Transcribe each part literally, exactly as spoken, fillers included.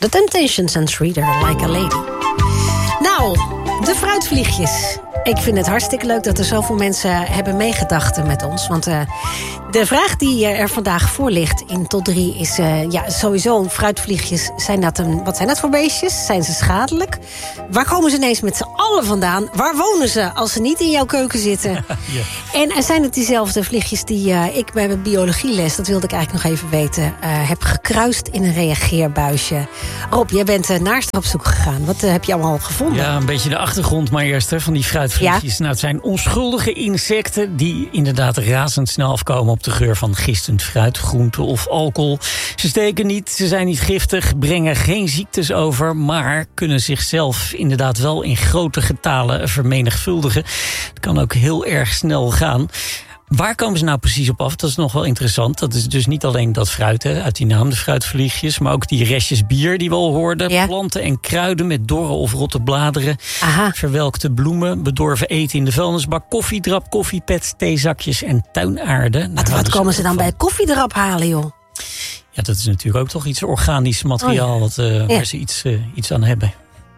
The Temptations and Reader, Like a Lady. Nou, de fruitvliegjes. Ik vind het hartstikke leuk dat er zoveel mensen hebben meegedacht met ons. Want uh, de vraag die er vandaag voor ligt in tot drie is... Uh, ja, sowieso fruitvliegjes, zijn dat een, wat zijn dat voor beestjes? Zijn ze schadelijk? Waar komen ze ineens met z'n allen vandaan? Waar wonen ze als ze niet in jouw keuken zitten? Ja. En uh, zijn het diezelfde vliegjes die uh, ik bij mijn biologieles... dat wilde ik eigenlijk nog even weten... Uh, heb gekruist in een reageerbuisje. Rob, jij bent uh, naast op zoek gegaan. Wat uh, heb je allemaal gevonden? Ja, een beetje de achtergrond maar eerst hè, van die fruitvliegjes. Ja. Nou, het zijn onschuldige insecten die inderdaad razendsnel afkomen op de geur van gistend fruit, groente of alcohol. Ze steken niet, ze zijn niet giftig, brengen geen ziektes over, maar kunnen zichzelf inderdaad wel in grote getalen vermenigvuldigen. Het kan ook heel erg snel gaan. Waar komen ze nou precies op af? Dat is nog wel interessant. Dat is dus niet alleen dat fruit, hè, uit die naam, de fruitvliegjes... maar ook die restjes bier die we al hoorden. Ja. Planten en kruiden met dorre of rotte bladeren. Aha. Verwelkte bloemen, bedorven eten in de vuilnisbak... koffiedrap, koffiepet, theezakjes en tuinaarden. Wat, wat komen ze dan bij koffiedrap halen, joh? Ja, dat is natuurlijk ook toch iets organisch materiaal... Oh, ja. Wat, uh, ja. waar ze iets, uh, iets aan hebben.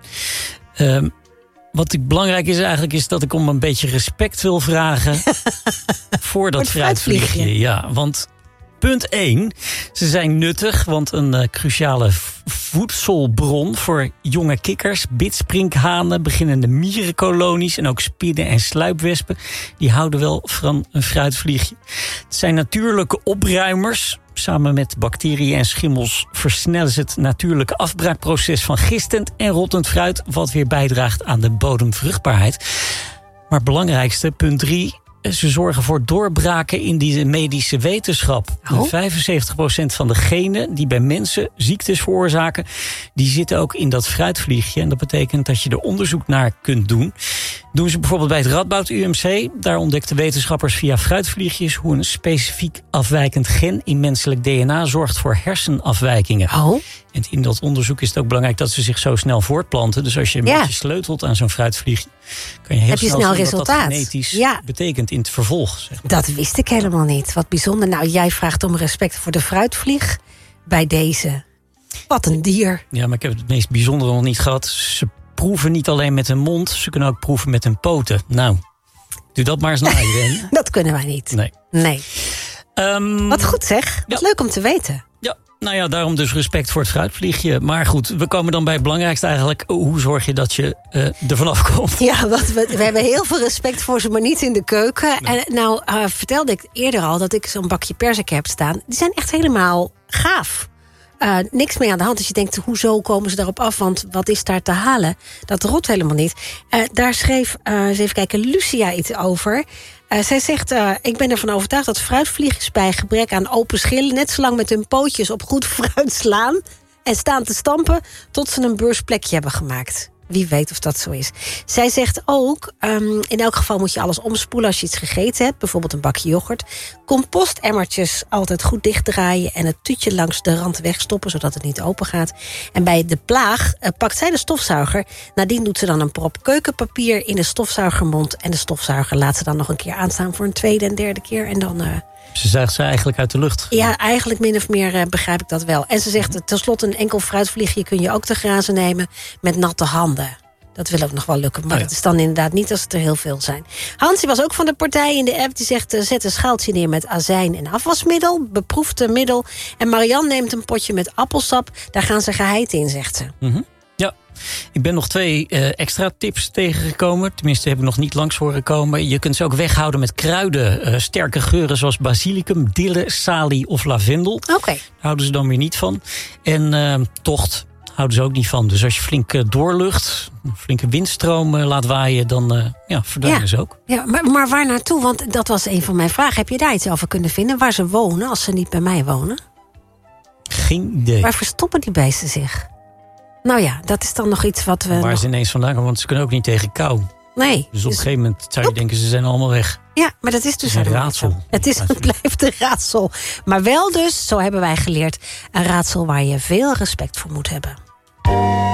Um, Wat ik belangrijk is eigenlijk is dat ik om een beetje respect wil vragen voor dat fruitvliegje. Ja, want punt één, ze zijn nuttig, want een uh, cruciale voedselbron voor jonge kikkers, bidsprinkhanen, beginnende mierenkolonies en ook spinnen en sluipwespen, die houden wel van een fruitvliegje. Het zijn natuurlijke opruimers. Samen met bacteriën en schimmels versnellen ze het natuurlijke afbraakproces van gistend en rottend fruit, wat weer bijdraagt aan de bodemvruchtbaarheid. Maar het belangrijkste, punt drie, ze zorgen voor doorbraken in die medische wetenschap. Oh. vijfenzeventig procent van de genen die bij mensen ziektes veroorzaken, die zitten ook in dat fruitvliegje. En dat betekent dat je er onderzoek naar kunt doen. Doen ze bijvoorbeeld bij het Radboud U M C. Daar ontdekten wetenschappers via fruitvliegjes hoe een specifiek afwijkend gen in menselijk D N A zorgt voor hersenafwijkingen. Oh. En in dat onderzoek is het ook belangrijk dat ze zich zo snel voortplanten. Dus als je een ja. beetje sleutelt aan zo'n fruitvliegje, kan je heel Heb je snel, snel zien resultaat. wat dat genetisch ja. betekent in het vervolg. Zeg maar. Dat wist ik helemaal niet. Wat bijzonder. Nou, jij vraagt om respect voor de fruitvlieg bij deze. Wat een dier. Ja, maar ik heb het meest bijzondere nog niet gehad. Ze proeven niet alleen met hun mond, ze kunnen ook proeven met hun poten. Nou, doe dat maar eens na, Irene. Dat kunnen wij niet. Nee. nee. Um, Wat goed zeg. Wat ja. leuk om te weten. Ja, nou ja, daarom dus respect voor het fruitvliegje. Maar goed, we komen dan bij het belangrijkste eigenlijk. Hoe zorg je dat je uh, er vanaf komt? Ja, want we, we hebben heel veel respect voor ze, maar niet in de keuken. Nee. En nou uh, vertelde ik eerder al dat ik zo'n bakje perziken heb staan. Die zijn echt helemaal gaaf. Uh, niks mee aan de hand. Dus je denkt, hoezo komen ze daarop af? Want wat is daar te halen? Dat rot helemaal niet. Uh, daar schreef, uh, eens even kijken, Lucia iets over. Uh, zij zegt, uh, ik ben ervan overtuigd dat fruitvliegjes bij gebrek aan open schillen net zo lang met hun pootjes op goed fruit slaan en staan te stampen tot ze een beursplekje hebben gemaakt. Wie weet of dat zo is. Zij zegt ook, um, in elk geval moet je alles omspoelen als je iets gegeten hebt. Bijvoorbeeld een bakje yoghurt. Compostemmertjes altijd goed dichtdraaien en het tuutje langs de rand wegstoppen, zodat het niet open gaat. En bij de plaag uh, pakt zij de stofzuiger. Nadien doet ze dan een prop keukenpapier in de stofzuigermond. En de stofzuiger laat ze dan nog een keer aanstaan voor een tweede en derde keer. En dan... Uh, Ze zuigt ze eigenlijk uit de lucht. Ja, eigenlijk min of meer uh, begrijp ik dat wel. En ze zegt, tenslotte een enkel fruitvliegje kun je ook te grazen nemen met natte handen. Dat wil ook nog wel lukken, maar oh ja. dat is dan inderdaad niet als het er heel veel zijn. Hansie was ook van de partij in de app. Die zegt, uh, zet een schaaltje neer met azijn en afwasmiddel. Beproefde middel. En Marianne neemt een potje met appelsap. Daar gaan ze geheid in, zegt ze. Mm-hmm. Ja, ik ben nog twee uh, extra tips tegengekomen. Tenminste, heb ik nog niet langs horen komen. Je kunt ze ook weghouden met kruiden. Uh, sterke geuren zoals basilicum, dille, salie of lavendel. Oké. Okay. Daar houden ze dan weer niet van. En uh, tocht houden ze ook niet van. Dus als je flink uh, doorlucht, een flinke windstroom uh, laat waaien, dan uh, ja, verdwijnen ja. ze ook. Ja, maar, maar waar naartoe? Want dat was een van mijn vragen. Heb je daar iets over kunnen vinden? Waar ze wonen als ze niet bij mij wonen? Geen idee. Waar verstoppen die beesten zich? Nou ja, dat is dan nog iets wat we... Waar nog... ze ineens vandaan komen, want ze kunnen ook niet tegen kou. Nee. Dus op een gegeven moment zou je Oep. denken, ze zijn allemaal weg. Ja, maar dat is dus het is een raadsel. Zo. Het, is, het blijft een raadsel. Maar wel dus, zo hebben wij geleerd, een raadsel waar je veel respect voor moet hebben.